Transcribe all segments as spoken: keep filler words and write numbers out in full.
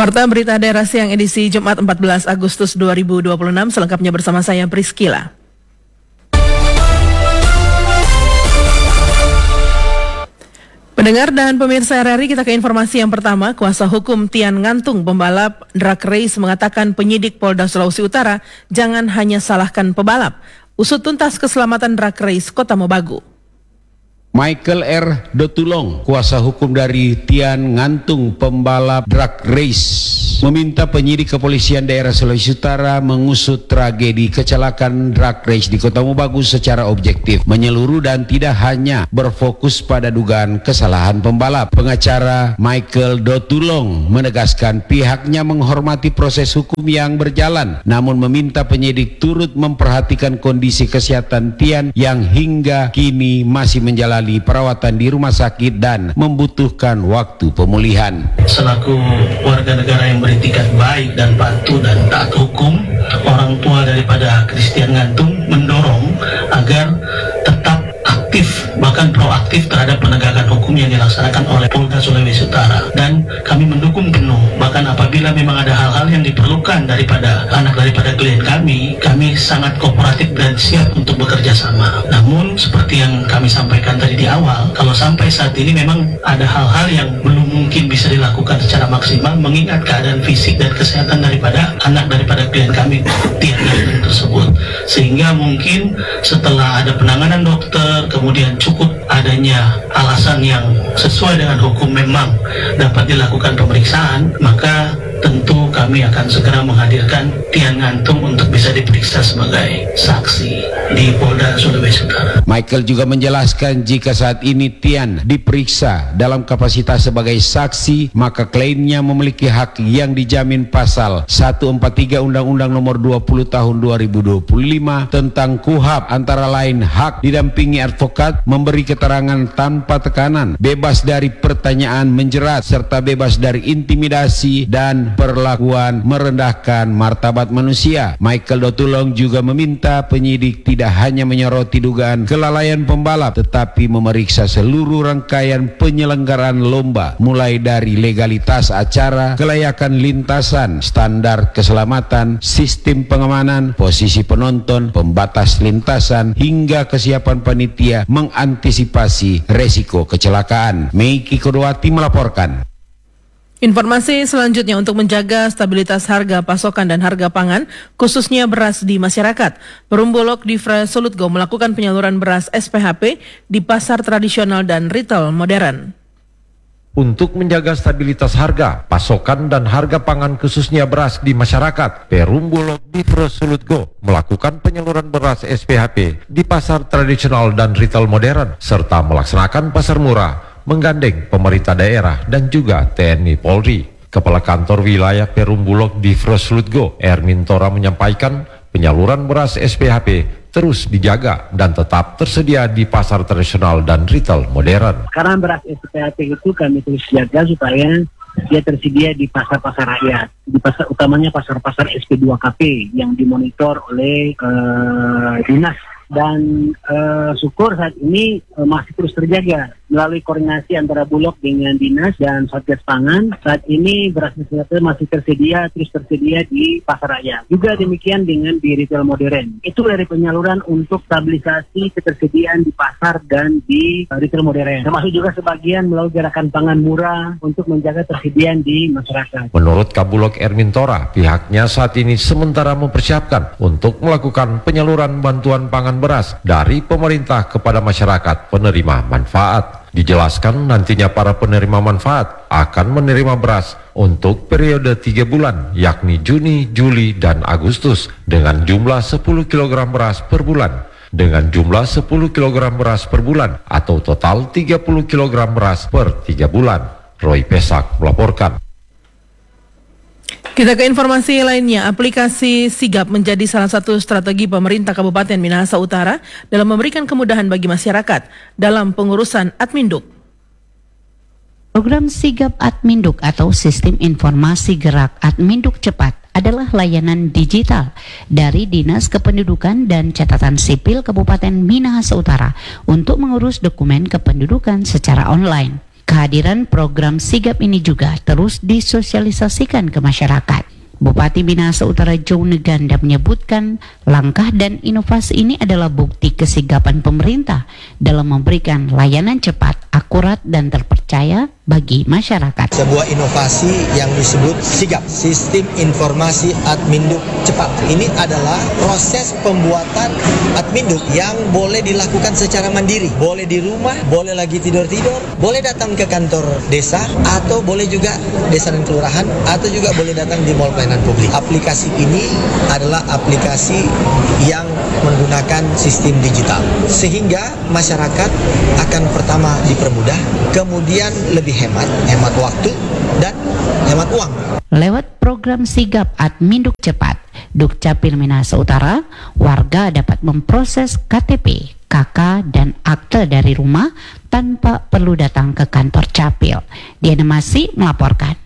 Warta Berita Daerah Siang edisi Jumat empat belas Agustus dua ribu dua puluh enam, selengkapnya bersama saya Priscila. Pendengar dan pemirsa R R I, kita ke informasi yang pertama. Kuasa hukum Tian Ngantung, pembalap drag race, mengatakan penyidik Polda Sulawesi Utara jangan hanya salahkan pebalap. Usut tuntas keselamatan drag race Kota Mobagu. Michael R. Dotulong, kuasa hukum dari Tian Ngantung, pembalap drag race, meminta penyidik kepolisian daerah Sulawesi Utara mengusut tragedi kecelakaan drag race di Kota Mobagu secara objektif, menyeluruh dan tidak hanya berfokus pada dugaan kesalahan pembalap. Pengacara Michael Dotulong menegaskan pihaknya menghormati proses hukum yang berjalan, namun meminta penyidik turut memperhatikan kondisi kesehatan Tian yang hingga kini masih menjalani perawatan di rumah sakit dan membutuhkan waktu pemulihan. Selaku warga negara yang beretikat baik dan patuh dan taat hukum, orang tua daripada Christian Ngantung mendorong agar tetap aktif, bahkan proaktif terhadap penegakan hukum yang dilaksanakan oleh Polda Sulawesi Utara, dan kami mendukung penuh. Bahkan apabila memang ada hal-hal yang diperlukan daripada anak daripada klien kami, kami sangat kooperatif dan siap untuk bekerja sama. Namun seperti yang kami sampaikan tadi di awal, kalau sampai saat ini memang ada hal-hal yang belum mungkin bisa dilakukan secara maksimal mengingat keadaan fisik dan kesehatan daripada anak daripada klien kami Tian Ngantung tersebut, sehingga mungkin setelah ada penanganan dokter, kemudian cukup adanya alasan yang sesuai dengan hukum memang dapat dilakukan pemeriksaan, maka tentu kami akan segera menghadirkan Tian Ngantung untuk bisa diperiksa sebagai saksi di Polda Sulawesi Utara. Michael juga menjelaskan jika saat ini Tian diperiksa dalam kapasitas sebagai saksi, maka kliennya memiliki hak yang dijamin pasal seratus empat puluh tiga Undang-Undang Nomor dua puluh Tahun dua ribu dua puluh lima tentang K U H A P, antara lain hak didampingi advokat, memberi keterangan tanpa tekanan, bebas dari pertanyaan menjerat, serta bebas dari intimidasi dan perlakuan merendahkan martabat manusia. Michael Dotulong juga meminta penyidik tidak hanya menyoroti dugaan kelalaian pembalap, tetapi memeriksa seluruh rangkaian penyelenggaraan lomba, mulai dari legalitas acara, kelayakan lintasan, standar keselamatan, sistem pengamanan, posisi penonton, pembatas lintasan, hingga kesiapan panitia mengantisipasi resiko kecelakaan. Meiki Kodowati melaporkan. Informasi selanjutnya, untuk menjaga stabilitas harga pasokan dan harga pangan, khususnya beras di masyarakat, Perum Bulog Divra Sulutgo melakukan penyaluran beras S P H P di pasar tradisional dan retail modern. Untuk menjaga stabilitas harga, pasokan dan harga pangan khususnya beras di masyarakat, Perum Bulog Divra Sulutgo melakukan penyaluran beras S P H P di pasar tradisional dan retail modern, serta melaksanakan pasar murah, menggandeng pemerintah daerah dan juga T N I Polri. Kepala Kantor Wilayah Perum Bulog Divra Sulutgo, Ermin Tora, menyampaikan penyaluran beras S P H P terus dijaga dan tetap tersedia di pasar tradisional dan retail modern. Karena beras S P H P itu kami terus jaga supaya dia tersedia di pasar-pasar rakyat, di pasar utamanya pasar-pasar S P dua K P yang dimonitor oleh uh, dinas. Dan uh, syukur saat ini uh, masih terus terjaga melalui koordinasi antara Bulog dengan Dinas dan Satgas Pangan. Saat ini beras masih tersedia, terus tersedia di pasar raya. Juga demikian dengan di retail modern. Itu dari penyaluran untuk stabilisasi ketersediaan di pasar dan di uh, retail modern. Termasuk juga sebagian melalui gerakan pangan murah untuk menjaga tersediaan di masyarakat. Menurut Kabulog Ermin Tora, pihaknya saat ini sementara mempersiapkan untuk melakukan penyaluran bantuan pangan beras dari pemerintah kepada masyarakat penerima manfaat. Dijelaskan nantinya para penerima manfaat akan menerima beras untuk periode tiga bulan, yakni Juni, Juli, dan Agustus, dengan jumlah sepuluh kilogram beras per bulan. Dengan jumlah sepuluh kilogram beras per bulan atau total tiga puluh kilogram beras per tiga bulan. Roy Pesak melaporkan. Kita ke informasi lainnya. Aplikasi Sigap menjadi salah satu strategi pemerintah Kabupaten Minahasa Utara dalam memberikan kemudahan bagi masyarakat dalam pengurusan Adminduk. Program Sigap Adminduk atau Sistem Informasi Gerak Adminduk Cepat adalah layanan digital dari Dinas Kependudukan dan Catatan Sipil Kabupaten Minahasa Utara untuk mengurus dokumen kependudukan secara online. Kehadiran program sigap ini juga terus disosialisasikan ke masyarakat. Bupati Minahasa Utara Joe Neganda menyebutkan langkah dan inovasi ini adalah bukti kesigapan pemerintah dalam memberikan layanan cepat, akurat, dan terpercaya bagi masyarakat. Sebuah inovasi yang disebut sigap, Sistem Informasi Adminduk Cepat. Ini adalah proses pembuatan adminduk yang boleh dilakukan secara mandiri. Boleh di rumah, boleh lagi tidur-tidur, boleh datang ke kantor desa, atau boleh juga desa dan kelurahan, atau juga boleh datang di mall pelayanan publik. Aplikasi ini adalah aplikasi yang menggunakan sistem digital, sehingga masyarakat akan pertama dipermudah, kemudian lebih hemat, hemat waktu, dan hemat uang. Lewat program sigap Adminduk Cepat, Dukcapil Minahasa Utara, warga dapat memproses K T P, K K, dan akte dari rumah tanpa perlu datang ke kantor Capil. Diana Masih melaporkan.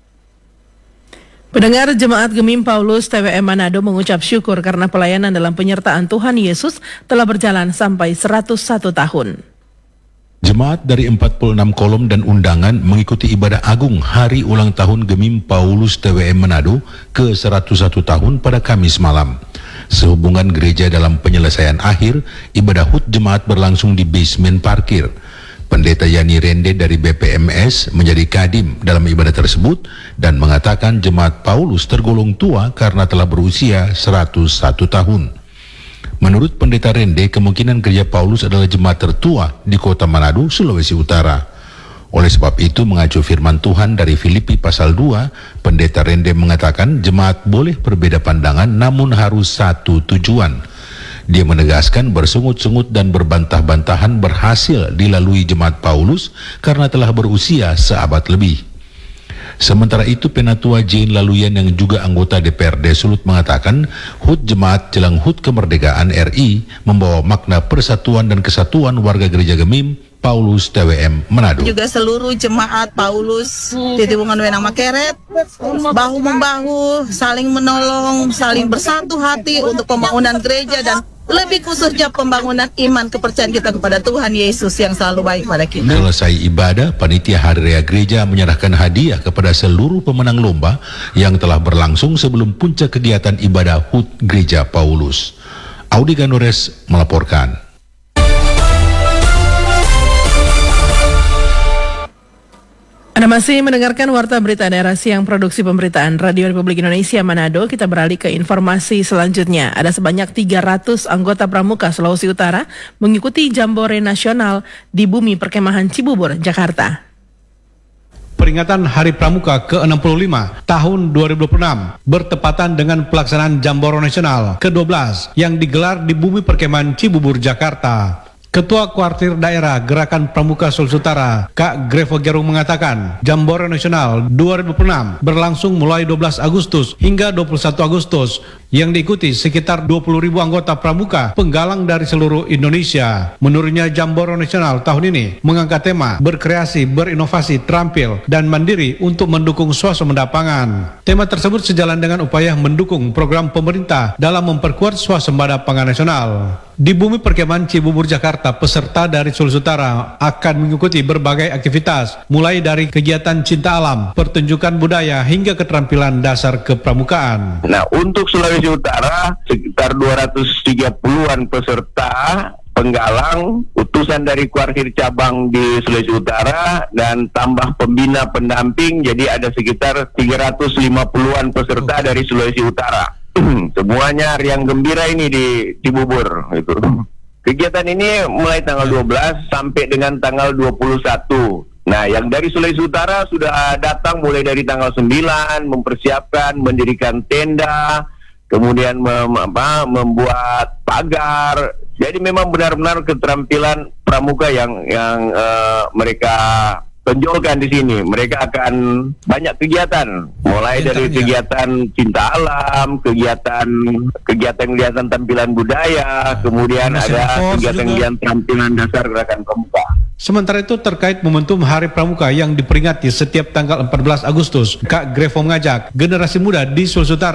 Pendengar Jemaat Gemim Paulus T W M Manado mengucap syukur karena pelayanan dalam penyertaan Tuhan Yesus telah berjalan sampai seratus satu tahun. Jemaat dari empat puluh enam kolom dan undangan mengikuti ibadah agung Hari Ulang Tahun Gemim Paulus T W M Manado ke seratus satu tahun pada Kamis malam. Sehubungan gereja dalam penyelesaian akhir, ibadah H U T jemaat berlangsung di basement parkir. Pendeta Yani Rende dari B P M S menjadi kadim dalam ibadah tersebut dan mengatakan jemaat Paulus tergolong tua karena telah berusia seratus satu tahun. Menurut Pendeta Rende, kemungkinan gereja Paulus adalah jemaat tertua di kota Manado, Sulawesi Utara. Oleh sebab itu, mengacu firman Tuhan dari Filipi pasal dua, Pendeta Rende mengatakan jemaat boleh berbeda pandangan namun harus satu tujuan. Dia menegaskan bersungut-sungut dan berbantah-bantahan berhasil dilalui jemaat Paulus karena telah berusia seabad lebih. Sementara itu, Penatua Jane Laluyan yang juga anggota D P R D Sulut mengatakan H U T Jemaat jelang H U T Kemerdekaan R I membawa makna persatuan dan kesatuan warga gereja Gemim Paulus T W M Manado. Juga seluruh jemaat Paulus di Tiwungan Wenang Makeret bahu-membahu, saling menolong, saling bersatu hati untuk pembangunan gereja dan lebih khususnya pembangunan iman kepercayaan kita kepada Tuhan Yesus yang selalu baik pada kita. Selesai ibadah, panitia Hari Raya Gereja menyerahkan hadiah kepada seluruh pemenang lomba yang telah berlangsung sebelum puncak kegiatan ibadah H U T Gereja Paulus. Audi Ganores melaporkan. Anda masih mendengarkan Warta Berita Daerah Siang Produksi Pemberitaan Radio Republik Indonesia Manado. Kita beralih ke informasi selanjutnya. Ada sebanyak tiga ratus anggota Pramuka Sulawesi Utara mengikuti Jambore Nasional di Bumi Perkemahan Cibubur, Jakarta. Peringatan Hari Pramuka ke enam puluh lima tahun dua ribu dua puluh enam bertepatan dengan pelaksanaan Jambore Nasional ke dua belas yang digelar di Bumi Perkemahan Cibubur, Jakarta. Ketua Kuartir Daerah Gerakan Pramuka Sulawesi Utara, Kak Grevo Gerung mengatakan, Jambore Nasional dua ribu dua puluh enam berlangsung mulai dua belas Agustus hingga dua puluh satu Agustus yang diikuti sekitar dua puluh ribu anggota pramuka penggalang dari seluruh Indonesia. Menurutnya Jambore Nasional tahun ini mengangkat tema berkreasi, berinovasi, terampil, dan mandiri untuk mendukung swasembada pangan. Tema tersebut sejalan dengan upaya mendukung program pemerintah dalam memperkuat swasembada pangan nasional. Di Bumi Perkemahan Cibubur, Jakarta, peserta dari Sulawesi Utara akan mengikuti berbagai aktivitas, mulai dari kegiatan cinta alam, pertunjukan budaya, hingga keterampilan dasar kepramukaan. Nah, untuk Sulawesi Utara, sekitar dua ratus tiga puluhan peserta penggalang, utusan dari kuartir cabang di Sulawesi Utara, dan tambah pembina pendamping, jadi ada sekitar tiga ratus lima puluhan peserta dari Sulawesi Utara. Semuanya riang gembira ini di Cibubur gitu. Kegiatan ini mulai tanggal dua belas sampai dengan tanggal dua puluh satu. Nah, yang dari Sulawesi Utara sudah datang mulai dari tanggal sembilan, mempersiapkan, mendirikan tenda, kemudian mem, apa, membuat pagar. Jadi memang benar-benar keterampilan pramuka yang yang uh, mereka tonjolkan di sini. Mereka akan banyak kegiatan, mulai dari kegiatan cinta alam, kegiatan kegiatan-kegiatan tampilan budaya, kemudian ada kegiatan-kegiatan tampilan dasar gerakan pramuka. Sementara itu, terkait momentum Hari Pramuka yang diperingati setiap tanggal empat belas Agustus, Kak Grevo mengajak generasi muda di Sulawesi Utara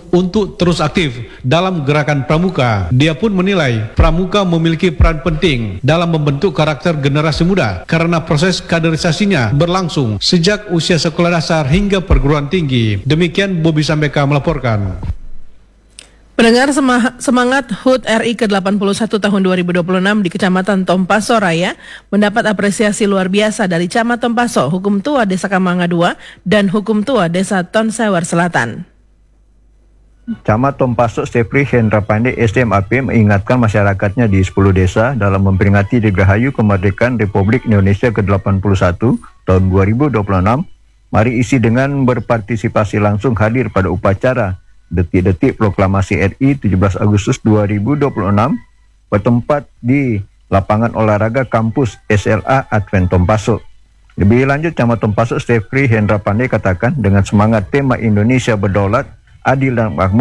untuk terus aktif dalam gerakan Pramuka. Dia pun menilai Pramuka memiliki peran penting dalam membentuk karakter generasi muda karena proses kaderisasinya berlangsung sejak usia sekolah dasar hingga perguruan tinggi. Demikian Bobi Sambeka melaporkan. Pendengar, semangat H U T R I ke delapan puluh satu tahun dua ribu dua puluh enam di Kecamatan Tompaso Raya mendapat apresiasi luar biasa dari Camat Tompaso, Hukum Tua Desa Kamanga dua, dan Hukum Tua Desa Tonsewer Selatan. Camat Tompaso Stefri Hendra Pandey S M A P mengingatkan masyarakatnya di sepuluh desa dalam memperingati Dirgahayu Kemerdekaan Republik Indonesia ke delapan puluh satu tahun dua ribu dua puluh enam. Mari isi dengan berpartisipasi langsung hadir pada upacara Detik-detik Proklamasi R I tujuh belas Agustus dua ribu dua puluh enam bertempat di lapangan olahraga kampus S L A Advent Tompaso. Lebih lanjut, Camat Tompaso Stefri Hendra Pandey katakan dengan semangat tema Indonesia berdaulat, adil dan makmur,